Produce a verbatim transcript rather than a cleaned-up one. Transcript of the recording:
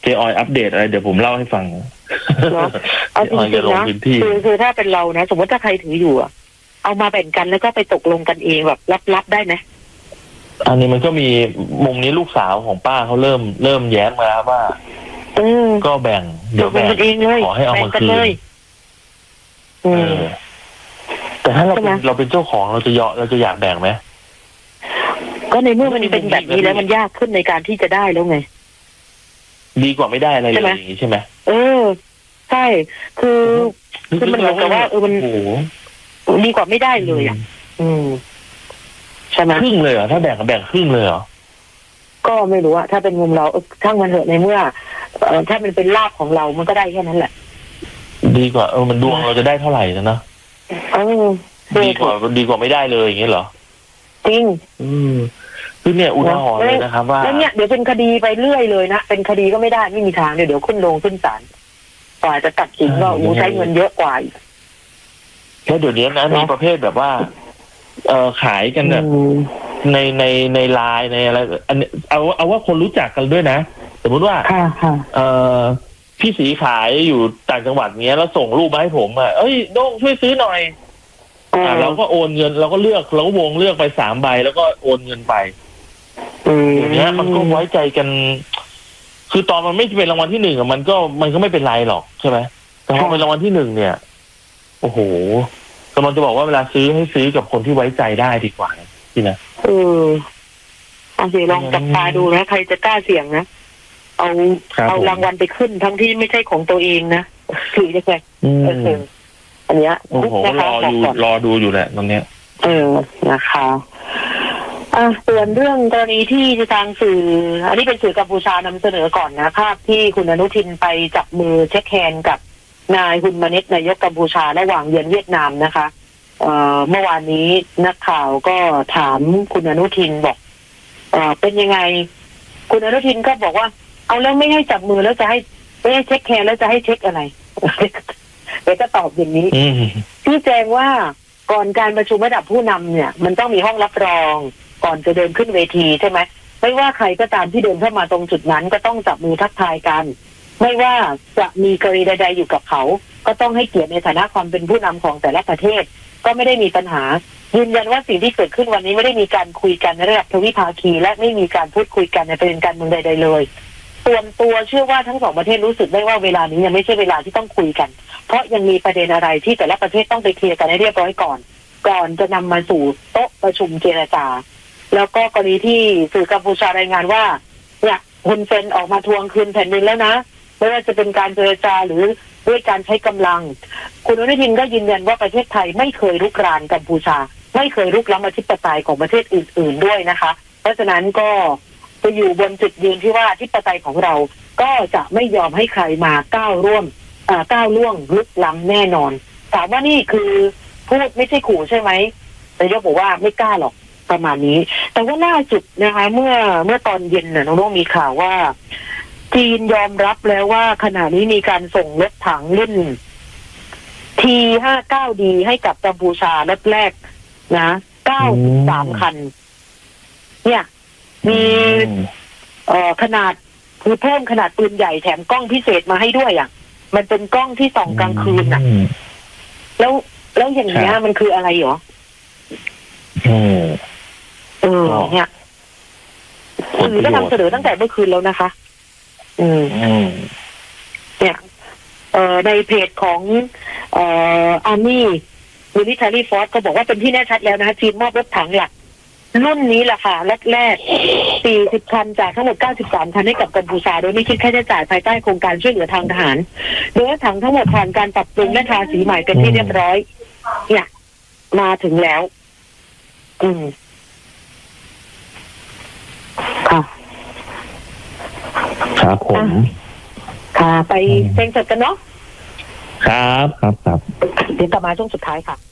ออยอัปเดตอะไรเดี๋ยวผมเล่าให้ฟังเนาะเอาจริงๆนะคือคือถ้าเป็นเรานะสมมติถ้าใครถืออยู่อะเอามาแบ่งกันแล้วก็ไปตกลงกันเองแบบลับๆได้ไหมอันนี้มันก็มีมุมนี้ลูกสาวของป้าเขาเริ่มเริ่มแย้มมาแล้วว่าก็แบ่งเดี๋ยวแบ่งเองเลยขอให้เอามาคืนแต่ถ้าเราเป็นเราเป็นเจ้าของเราจะยอเราจะอยากแบ่งไหมก็ในเมื่อมันเป็นแบบนี้แล้วมันยากขึ้นในการที่จะได้แล้วไงดีกว่าไม่ได้อะไรเลยอย่างนี้ใช่ไหมเออใช่คือคือมันเหมือนกับว่าเออมันดีกว่าไม่ได้เลยอ่ะอืมใช่ไหมครึ่งเลยเหรอถ้าแบ่งแบ่งครึ่งเลยเหรอก็ไม่รู้อะถ้าเป็นมุมเราช่างมันเถอะในเมื่อเออถ้ามันเป็นลาภของเรามันก็ได้แค่นั้นแหละดีกว่าเออมันดวงเราจะได้เท่าไหร่นะนะเออดีกว่าดีกว่าไม่ได้เลยอย่างเงี้ยเหรอจริงอืมคือเนี่ยอุทาหรณ์เลยนะครับว่าแล้วเนี่ยเดี๋ยวเป็นคดีไปเรื่อยเลยนะเป็นคดีก็ไม่ได้ไม่มีทางเดี๋ยวเดี๋ยวขึ้นลงขึ้นศาลกว่าจะตัดสินก็อู้ใช้เงินเยอะกว่าแล้วเดี๋ยวนี้นะมีประเภทแบบว่าเออขายกันแบบในในในไลน์ในอะไรอันนี้เอาเอาว่าคนรู้จักกันด้วยนะสมมติว่าเออพี่สีขายอยู่ต่างจังหวัดเนี้ยแล้วส่งรูปมาให้ผมอ่ะเอ้ยโด้งช่วยซื้อหน่อยอ่าเราก็โอนเงินเราก็เลือกเราก็วงเลือกไปสามใบแล้วก็โอนเงินไปอย่างเงี้ยมันก็ไว้ใจกันคือตอนมันไม่เป็นรางวัลที่หนึ่งอ่ะมันก็มันก็ไม่เป็นไรหรอกใช่ไหมแต่พอเป็นรางวัลที่หนึ่งเนี่ยโอ้โหกำลังจะบอกว่าเวลาซื้อให้ซื้อกับคนที่ไว้ใจได้ดีกว่าที่นะเออเอาสิลองจับตาดูนะใครจะกล้าเสี่ยงนะเอาเอารางวัลไปขึ้นทั้งที่ไม่ใช่ของตัวเองนะคือยังไงเอออันเนี้ยโอ้โหรออยู่รอดูอยู่แหละตรงเนี้ยเออนะคะอ่ะส่วนเรื่องกรณีที่ทางสื่ออันนี้เป็นสื่อกัมพูชานำเสนอก่อนนะภาพที่คุณอนุทินไปจับมือเช็คแฮนด์กับนายฮุนมาเน็ตนายกกัมพูชาระหว่างเยือนเวียดนามนะคะเอ่อเมื่อวานนี้นักข่าวก็ถามคุณอนุทินบอกเอ่อเป็นยังไงคุณอนุทินก็บอกว่าเอาแล้วไม่ให้จับมือแล้วจะให้ไม่ให้เช็คแฮนด์แล้วจะให้เช็คอะไรเดี๋ยวจะตอบอย่างนี้ชี้แจงว่าก่อนการประชุมระดับผู้นำเนี่ยมันต้องมีห้องรับรองก่อนจะเดินขึ้นเวทีใช่ไหมไม่ว่าใครก็ตามที่เดินเข้ามาตรงจุดนั้นก็ต้องจับมือทักทายกันไม่ว่าจะมีกรณีใดๆอยู่กับเขาก็ต้องให้เกียรติในฐานะความเป็นผู้นำของแต่ละประเทศก็ไม่ได้มีปัญหายืนยันว่าสิ่งที่เกิดขึ้นวันนี้ไม่ได้มีการคุยกันในระดับทวิภาคีและไม่มีการพูดคุยกันในประเด็นการเมืองใดๆเลยส่วนตัวเชื่อว่าทั้งสองประเทศรู้สึกได้ว่าเวลานี้ยังไม่ใช่เวลาที่ต้องคุยกันเพราะยังมีประเด็นอะไรที่แต่ละประเทศต้องไปเคลียร์กันให้เรียบร้อยก่อนก่อนจะนำมาสู่โต๊ะประชุมเจรจาแล้วก็กรณีที่สื่อกัมพูชารายงานว่าเนี่ยฮุนเซนออกมาทวงคืนแผ่นดินแล้วนะไม่ว่าจะเป็นการเจรจาหรือด้วยการใช้กำลังคุณอนุทินก็ยืนยันว่าประเทศไทยไม่เคยรุกรานกัมพูชาไม่เคยรุกล้ำอธิปไตยของประเทศอื่นๆด้วยนะคะเพราะฉะนั้นก็จะอยู่บนจุดยืนที่ว่าอธิปไตยของเราก็จะไม่ยอมให้ใครมาก้าวร่วมก้าวล่วงลุกล้ำแน่นอนถามว่านี่คือพูดไม่ใช่ขู่ใช่ไหมนายกบอกว่าไม่กล้าหรอกประมาณนี้แต่ว่าล่าสุดนะคะเมื่อเมื่อตอนเย็นน่ะน้องๆมีข่าวว่าจีนยอมรับแล้วว่าขณะนี้มีการส่งรถถังรุ่น ที ห้าสิบเก้า ดี ให้กับกัมพูชารถแรกนะเก้าสิบสามคันเนี่ยมีเอ่อขนาดคือเพิ่มขนาดปืนใหญ่แถมกล้องพิเศษมาให้ด้วยอ่ะมันเป็นกล้องที่ส่องกลางคืนน่ะแล้วแล้วอย่างเงี้ยมันคืออะไรหรอเออเนี่ยสื่อก็นำเสนอตั้งแต่เมื่อคืนแล้วนะคะอืมเนี่ยเอ่อในเพจของเอ่ออาร์มี่มิลิเทอรี่ฟอร์สก็บอกว่าเป็นที่แน่ชัดแล้วนะคะจีนมอบรถถังหลักรุ่นนี้แหละค่ะรถแรกสี่สิบคันจากทั้งหมดเก้าสิบสามคันให้กับกัมพูชาโดยไม่คิดค่าใช้จ่ายภายใต้โครงการช่วยเหลือทางทหารโดยรถถังทั้งหมดผ่านการปรับปรุงและทาสีใหม่เป็นที่เรียบร้อยเนี่ยมาถึงแล้วอืมค่ะครับผมค่ะไปเพลงสดกันเนาะครับครับครับเดี๋ยวกลับมาช่วงสุดท้ายค่ะ